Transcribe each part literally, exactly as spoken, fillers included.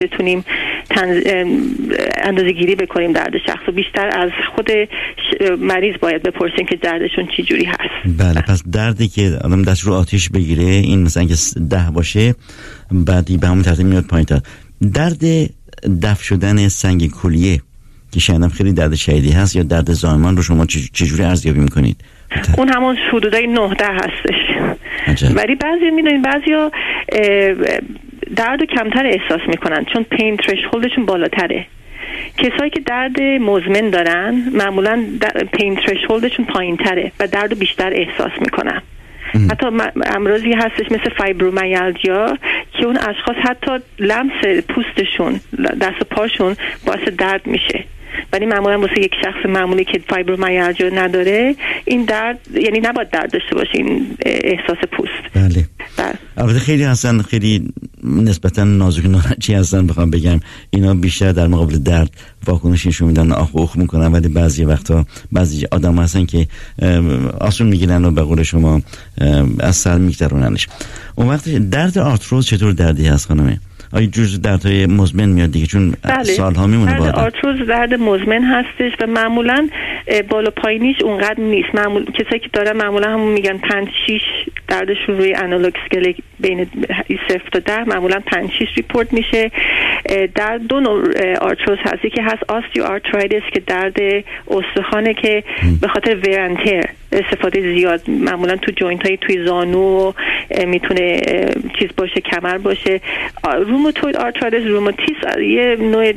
بتونیم تنز... اندازه گیری بکنیم درد شخص و بیشتر از خود مریض باید بپرسیم که دردشون چی جوری هست. بله، پس دردی که آدم دست رو آتیش بگیره، این مثلا که ده باشه بعدی به همون ترتیب میاد پایین تر. درد دفع شدن سنگ کلیه که شاید خیلی درد شدیدی هست یا درد زایمان رو شما چجوری ارزیابی میکنید؟ اون همون حدودای نه ده هستش. عجب. ولی بعضی میدونید بعضیا درد رو کمتر احساس میکنن چون پین ترشهولدشون بالاتره. کسایی که درد مزمن دارن معمولا پین ترشهولدشون پایین تره و درد رو بیشتر احساس میکنن. حتی امراضی هستش مثل فایبرومیالژیا که اون اشخاص حتی لمس پوستشون دست و پاشون باعث درد میشه، ولی معمولا واسه یک شخص معمولی که فایبرومیالژیا نداره این درد، یعنی نباید درد داشته باشه این احساس پوست. بله. البته خیلی هستن خیلی نسبتا نازک نارنجی هستن، بخوام بگم اینا بیشتر در مقابل درد واکنش نشون میدن، آخ اوخ میکنن، ولی بعضی وقتا بعضی آدم هستن که آسون میگیرن و به قول شما از سر میگذروننش. اون وقت درد آرتروز چطور دردی هست خانمه؟ آیا جز دردهای مزمن میاد دیگه؟ چون بله. سالها میمونه. درد آرتروز درد مزمن هستش و معمولا بالا پایینیش اونقدر نیست. معمول کسایی که دارن معمولا همون میگن پنج شش دردشون روی آنالوگ اسکیل بین صفر تا ده معمولا پنج شش ریپورت میشه. در دو نوع آرتروز هست، که هست آستیو آرترایتیس که درد استخوانه که به خاطر ویرانتر استفاده زیاد معمولا تو جوینت های توی زانو میتونه چیز باشه، کمر باشه. روماتوید آرترایتیس روماتیس یه نوع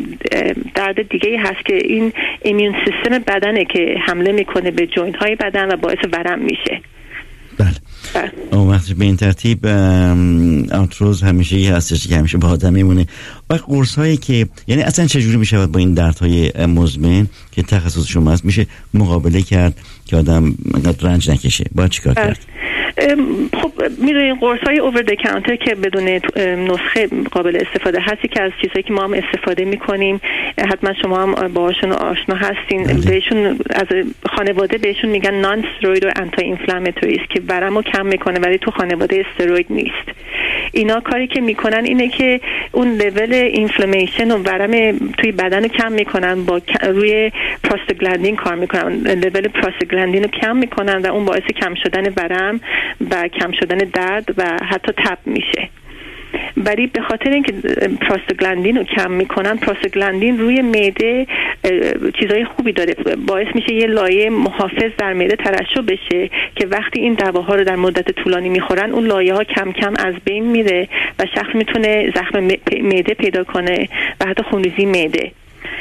درد دیگه هست که این ایمیون سیستم بدنه که حمله میکنه به جوینت های بدن و باعث ورم میشه. بله. اون وقت به این ترتیب آرتروز همیشه یه هستش که همیشه با آدم میمونه. و قرص هایی که یعنی اصلا چجوری میشه با این دردهای مزمن که تخصص شما هست میشه مقابله کرد که آدم رنج نکشه؟ باید چیکار کرد؟ خب میدونین قرص های اوور د کانتر که بدون نسخه قابل استفاده هستی که از چیزایی که ما هم استفاده میکنیم، حتما شما هم باهاشون آشنا هستین. بله. بهشون از خانواده بهشون میگن نان استروید و آنتی اینفلاماتوریز که ورمو کم میکنه ولی تو خانواده استروید نیست. اینا کاری که میکنن اینه که اون لول اینفلامیشن و ورم توی بدن رو کم میکنن، با روی پروستاگلاندین کار میکنن، لول پروستاگلاندین رو کم میکنن و اون باعث کم شدن ورم و کم شدن درد و حتی تب میشه. ولی به خاطر اینکه پروستاگلاندین رو کم میکنن، پروستاگلاندین روی معده چیزای خوبی داره، باعث میشه یه لایه محافظ در معده ترشح بشه که وقتی این دواها رو در مدت طولانی میخورن اون لایه ها کم کم از بین میره و شخص میتونه زخم معده پیدا کنه و حتی خونریزی معده.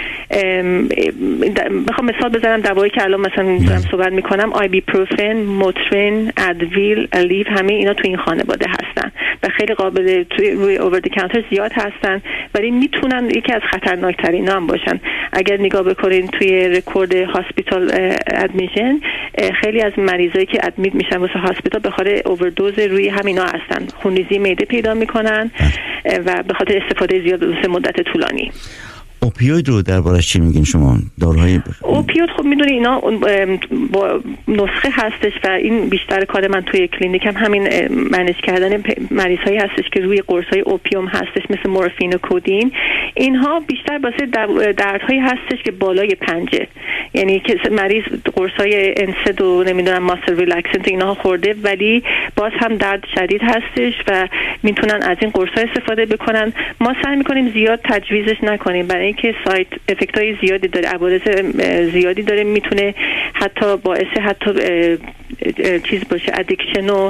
بخوام مثال بزنم دوایی که الان مثلا میذارم صحبت میکنم، آیبیپروفن، موترین، ادویل، الیف، همه اینا تو این خانواده هستن و خیلی قابل توی روی اوور دی کانتر زیاد هستن، ولی میتونن یکی از خطرناکترین هم باشن. اگر نگاه بکنین توی رکورد هاسپیتال ادمیشن، خیلی از مریضایی که ادمیت میشن واسه هاسپیتال به خاطر اووردوز روی همینا هستن، خونریزی معده پیدا میکنن و به خاطر استفاده زیاد واسه مدت طولانی. اوپیوید رو دربارش چی میگین شما؟ داروهای بخ... اوپیوید خب میدونی اینا با نسخه هستش و این بیشتر کار من توی کلینیکم همین منیج کردن مریض هایی هستش که روی قرص های اوپیوم هستش مثل مورفین و کودین. اینها بیشتر واسه دردهایی هستش که بالای پنجه، یعنی که مریض قرص های انسد و نمیدونم ماسل ریلکسنت اینها خورده ولی باز هم درد شدید هستش و میتونن از این قرص ها استفاده بکنن. ما سعی میکنیم زیاد تجویزش نکنیم برای اینکه سایت افکت های زیادی داره، عوارض زیادی داره، میتونه حتی باعث حتی چیز باشه، ادیکشن و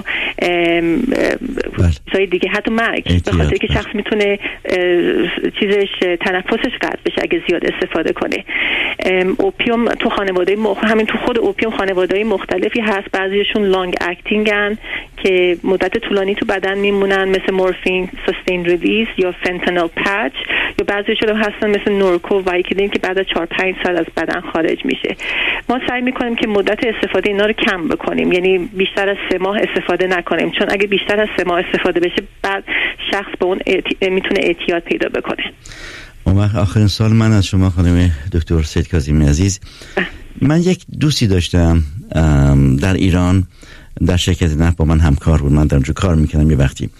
چیزای دیگه، حتی مرگ، به خاطر که شخص میتونه چیزش تنفسش قطع بشه اگه زیاد استفاده کنه. اوپیوم تو خانواده مخ... همین تو خود اوپیوم خانواده‌های مختلفی هست، بعضیشون لانگ اکتینگن که مدت طولانی تو بدن میمونن مثل مورفین سستین ریلیز یا فنتانیل پچ، یا بعضیشون هستن مثل نورکو وایکیدین که بعد از چهار پنج سال از بدن خارج میشه. ما سعی میکنیم که مدت استفاده اینا رو کم بکنیم، یعنی بیشتر از سه ماه استفاده نکنیم، چون اگه بیشتر از سه ماه استفاده بشه بعد شخص به اون اعتی... میتونه اعتیاد پیدا بکنه. اون وقت آخرین سال من از شما خانم دکتر سید کاظمی عزیز، من یک دوستی داشتم در ایران در شرکت نفت با من همکار بود، من در اونجا کار میکردم یه وقتی،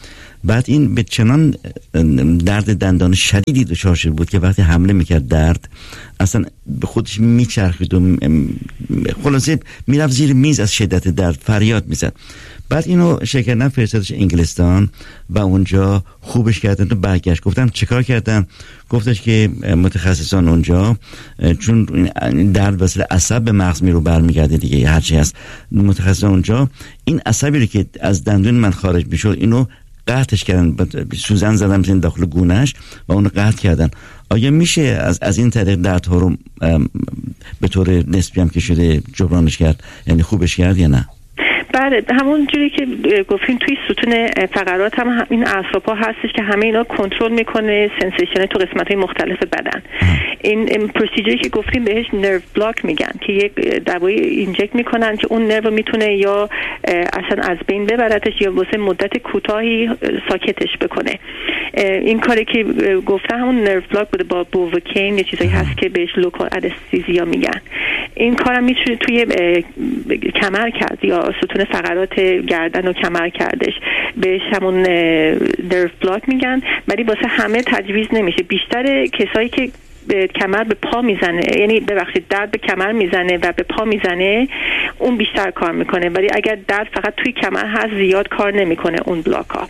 بعد این به چنان درد دندان شدیدی دچار شده بود که وقتی حمله میکرد درد اصلا به خودش میچرخید و خلاصه میرفت زیر میز از شدت درد فریاد میزد. بعد اینو شکرنف فرستادش انگلستان و اونجا خوبش کردن و برگشت. گفتم چیکار کردن؟ گفتش که متخصصان اونجا چون درد واسه عصب به مغز میرو برمیگرده دیگه، هرچی هست متخصصان اونجا این عصبی رو که از دندون من خارج میشد اینو قطعش کردن، سوزن زدن مثلا داخل گونهش و اونو قطع کردن. آیا میشه از از این طریق دردها رو به طور نسبی هم که شده جبرانش کرد، یعنی خوبش کرد یا نه؟ بله، همون جوری که گفتیم توی ستون فقرات هم این اعصاب‌ها هستش که همه اینا کنترل میکنه سنسیشن تو قسمت‌های مختلف بدن. این, این پروسیجری که گفتیم بهش نرو بلاک میگن که یک دوایی اینجکت میکنن که اون نرو میتونه یا اصلا از بین ببرتش یا واسه مدت کوتاهی ساکتش بکنه. این کاری که گفتم همون نرو بلاک بوده با بووکین، یه چیزایی هست که بهش لوکال انستزیا میگن. این کارم میتونه توی کمر کرد یا ستون فقرات گردن و کمر کردش، بهش همون نرو بلاک میگن، ولی واسه همه تجویز نمیشه. بیشتر کسایی که به کمر به پا میزنه، یعنی ببخشید درد به کمر میزنه و به پا میزنه، اون بیشتر کار میکنه، ولی اگر درد فقط توی کمر هست زیاد کار نمیکنه اون بلاک ها.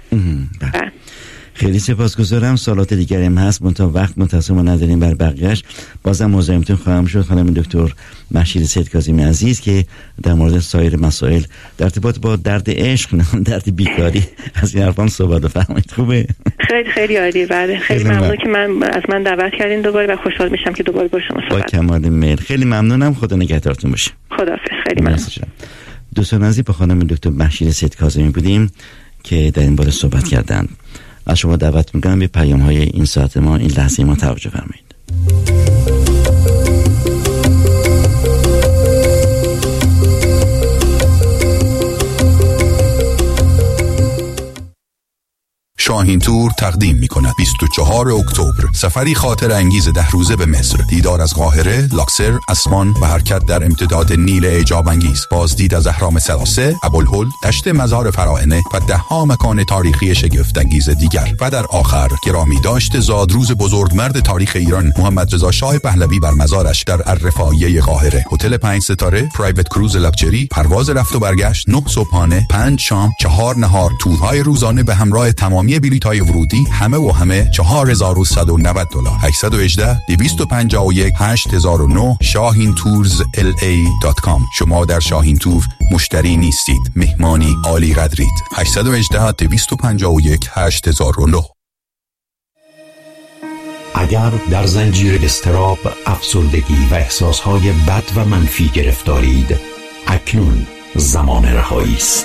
خیلی سپاسگزارم. سوالات دیگری هم هست منتها وقت متاسفانه نداریم بر بقیه‌اش. بازم مزاحمتون خواهم شد خانم دکتر مهشید سید کاظمی عزیز که در مورد سایر مسائل در ارتباط با درد عشق، نه درد بیکاری، از این حرفام صحبت بفرمایید. خوبه؟ خیلی خیلی عالی. بله خیلی ممنون که من از من دعوت کردین دوباره و خوشحال میشم که دوباره با شما صحبت کنم. با کمال میل. خیلی ممنونم. خدا نگهدارتون باشه. خداحافظ. خیلی ممنون. دوستان عزیز، با خانم دکتر مهشید سید کاظمی بودیم که در این باره صحبت کردند. از شما دعوت میکنم به پیام های این ساعت ما، این لحظه ما توجه فرمایید. شاهین تور تقدیم می کند بیست و چهارم اکتبر سفری خاطر انگیز ده روزه به مصر، دیدار از قاهره، لاکسر، اسوان و حرکت در امتداد نیل اعجاب انگیز، بازدید از اهرام ثلاثه، ابوالهول، دشت مزار فراعنه و ده ها مکان تاریخی شگفت انگیز دیگر. و در آخر گرامی داشت زادروز بزرگمرد تاریخ ایران محمد رضا شاه پهلوی بر مزارش در الرفاعیه قاهره. هتل پنج ستاره، پرایوت کروز لاکچری، پرواز رفت و برگشت، نه صبحانه، پنج شام، چهار نهار، تورهای روزانه به همراه تمامی بلیط‌های ورودی، همه و همه چهار هزار و صد و نود دلار. هشت یک هشت دویست و پنجاه و یک هشت هزار و نه شاهین تورز ال ای دات کام. شما در شاهین تور مشتری نیستید، مهمانی عالی قدرید. هشت یک هشت دویست و پنجاه و یک هشت هزار و نه. اگر در زنجیر اضطراب، افسردگی و احساسهای بد و منفی گرفتارید، اکنون زمان رهایی است.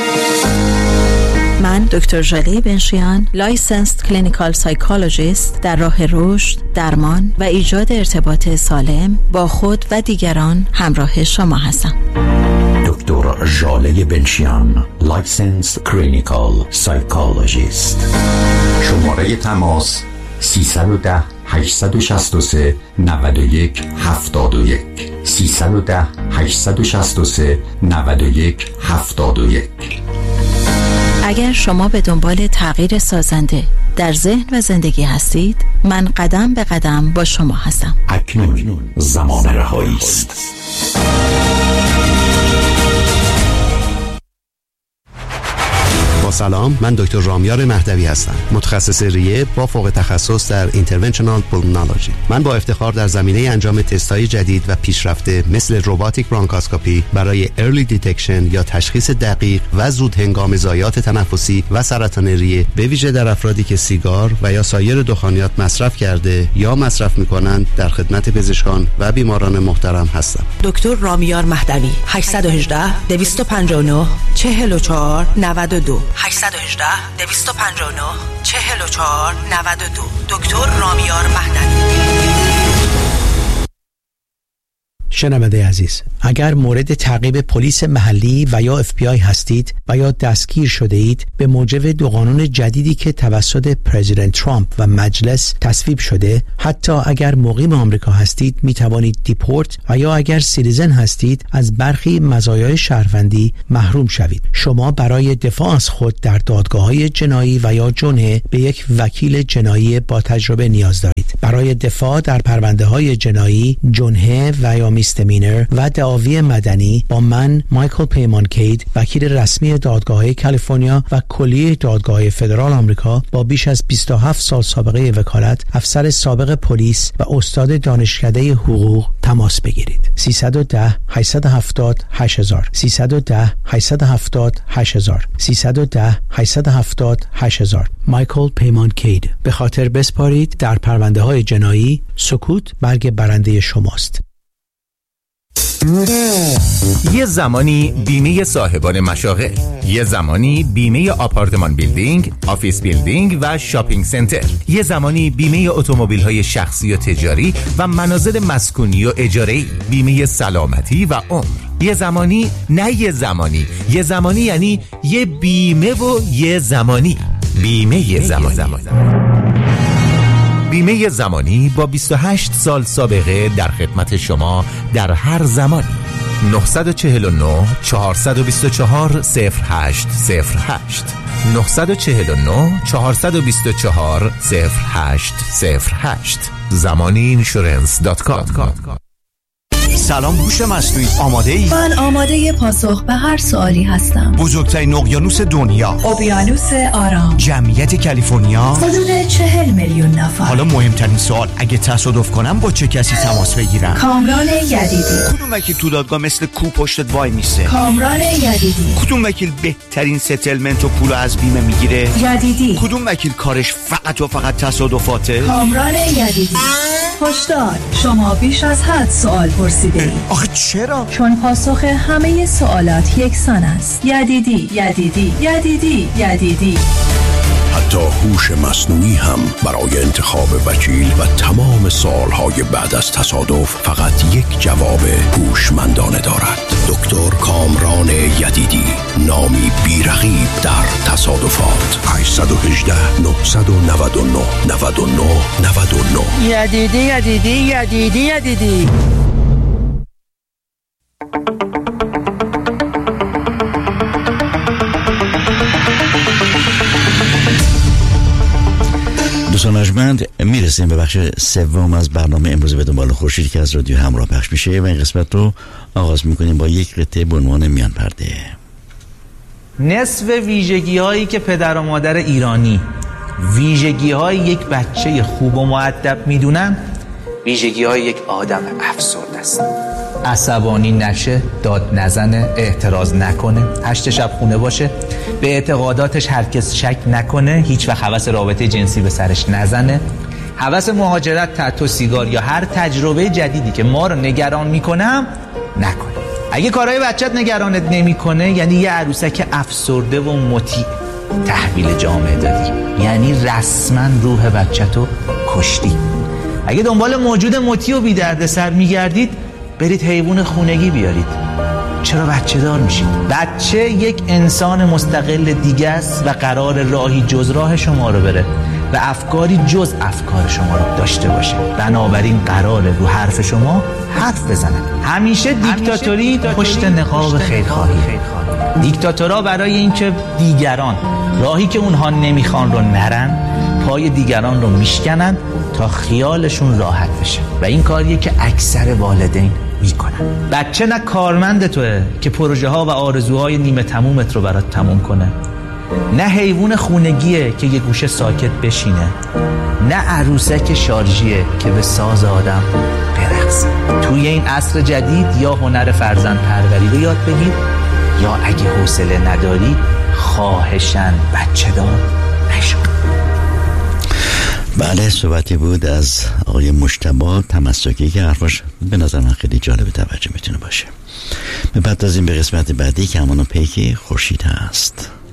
من دکتر ژاله بنشیان، لایسنسد کلینیکال سایکولوژیست، در راه رشد، درمان و ایجاد ارتباط سالم با خود و دیگران همراه شما هستم. دکتر ژاله بنشیان، لایسنسد کلینیکال سایکولوژیست. شماره تماس سیصد و ده هشتصد و شصت و سه نود و یک هفتاد و یک سیصد و ده هشتصد و شصت و سه نود و یک هفتاد و یک. اگر شما به دنبال تغییر سازنده در ذهن و زندگی هستید، من قدم به قدم با شما هستم. اکنون زمان رهایی است. با سلام، من دکتر رامیار مهدوی هستم، متخصص ریه با فوق تخصص در اینترونشنال پولمونولوژی. من با افتخار در زمینه انجام تست‌های جدید و پیشرفته مثل روباتیک برانکاسکوپی برای ارلی دیتکشن یا تشخیص دقیق و زود هنگام ضایعات تنفسی و سرطان ریه، به ویژه در افرادی که سیگار و یا سایر دخانیات مصرف کرده یا مصرف می‌کنند، در خدمت پزشکان و بیماران محترم هستم. دکتر رامیار مهدوی، هشت یک هشت دویست و پنجاه و نه چهل و چهار نود و دو هشت یک هشت دویست و پنجاه و نه چهل و چهار نود و دو. دکتر رامیار مهدوی. شنونده عزیز، اگر مورد تعقیب پلیس محلی و یا اف بی آی هستید و یا دستگیر شده اید، به موجب دو قانون جدیدی که توسط پرزیدنت ترامپ و مجلس تصویب شده، حتی اگر مقیم آمریکا هستید می توانید دیپورت و یا اگر سیتیزن هستید از برخی مزایای شهروندی محروم شوید. شما برای دفاع از خود در دادگاه‌های جنایی و یا جنحه به یک وکیل جنایی با تجربه نیاز دارید. برای دفاع در پرونده‌های جنایی، جنحه و یا میستمینر و دعاوی مدنی با من مایکل پیمان کید، وکیل رسمی دادگاه‌های کالیفرنیا و کلیه دادگاه‌های فدرال آمریکا با بیش از بیست و هفت سال سابقه وکالت، افسر سابق پلیس و استاد دانشکده حقوق تماس بگیرید. سیصد و ده هشتصد و هفتاد هشت هزار سیصد و ده هشتصد و هفتاد هشت هزار سیصد و ده هشتصد و هفتاد هشت هزار. مایکل پیمان کید. به خاطر بسپارید در پرونده های جنایی، سکوت مرگ برنده شماست. یه زمانی بیمه صاحبان مشاغل، یه زمانی بیمه آپارتمان بیلدینگ، آفیس بیلدینگ و شاپینگ سنتر، یه زمانی بیمه اتومبیل‌های شخصی و تجاری و منازل مسکونی و اجاره‌ای، بیمه سلامتی و عمر. یه زمانی نه یه زمانی، یه زمانی یعنی یه بیمه و یه زمانی. بیمه یه زمانی, زمانی. بیمه زمانی با بیست و هشت سال سابقه در خدمت شما در هر زمانی. نه چهار نه چهار دو چهار صفر هشت صفر هشت نه چهار نه چهار دو چهار صفر هشت صفر هشت زمانی اینشورنس دات کام. سلام هوش مصنوعی، آماده ای؟ من آماده پاسخ به هر سوالی هستم. بزرگترین اقیانوس دنیا، اقیانوس آرام. جمعیت کالیفرنیا حدود چهل میلیون نفر. حالا مهمترین سوال، اگه تصادف کنم با چه کسی تماس بگیرم؟ کامران یدیدی. کدوم وکیل تو دادگاه مثل کو پشتت وای میسه؟ کامران یدیدی. کدوم وکیل بهترین ستلمنت و پولو از بیمه میگیره؟ یدیدی. کدوم وکیل کارش فقط و فقط تصادفاته؟ کامران یدیدی. هشدار، شما بیش از حد سوال پرسیده اید. آخه چرا؟ چون پاسخ همه سوالات یکسان است. یدیدی، یدیدی، یدیدی، یدیدی. حتی هوش مصنوعی هم برای انتخاب وکیل و تمام سوالهای بعد از تصادف فقط یک جواب هوشمندانه دارد. دکتر کامران یدیدی، نامی بی‌رقیب در تصادفات. هشت یک هشت نه نه نه نه نه نه نه. یدیدی یدیدی یدیدی یدیدی. دوستان ارجمند، میرسیم به بخش سوم از برنامه امروز به دنبال خورشید که از رادیو همراه پخش میشه و این قسمت رو آغاز میکنیم با یک قطعه به عنوان میان پرده. نصف ویژگی هایی که پدر و مادر ایرانی ویژگی های یک بچه خوب و مؤدب میدونن، ویژگی های یک آدم افسرده است. عصبانی نشه، داد نزنه، اعتراض نکنه، هشت شب خونه باشه، به اعتقاداتش هرکس شک نکنه، هیچ وقت هوس رابطه جنسی به سرش نزنه، هوس مهاجرت، تتو، سیگار یا هر تجربه جدیدی که ما رو نگران میکنه نکنه. اگه کارهای بچت نگرانت نمیکنه، یعنی یه عروسک افسرده و مطیع تحویل جامعه دادی، یعنی رسما روح بچه‌تو کشتی. اگه دنبال موجود مطیع و بی دردسر میگردید، برید حیوان خونگی بیارید. چرا بچه دار میشید؟ بچه یک انسان مستقل دیگه است و قرار راهی جز راه شما رو بره و افکاری جز افکار شما رو داشته باشه. بنابراین قراره رو حرف شما حرف بزنن. همیشه دیکتاتوری پشت نقاب خیرخواهی. دیکتاتورها برای اینکه دیگران راهی که اونها نمیخوان رو نرن، پای دیگران رو میشکنن تا خیالشون راحت بشه و این کاریه که اکثر والدین میکنن. بچه نه کارمند توه که پروژه ها و آرزوهای نیمه تمومت رو برات تموم کنه، نه حیوان خونگیه که یه گوشه ساکت بشینه، نه عروسک شارژیه که به ساز آدم برقصه. توی این عصر جدید یا هنر فرزند پروری رو یاد بگیر، یا اگه حوصله نداری خواهشاً بچه دار نشو. بله، صحبتی بود از آقای مجتبی تمسکی که حرفاش به نظر من خیلی جالب توجه میتونه باشه. بپردازیم به قسمت بعدی که همان پیک خورشید هست.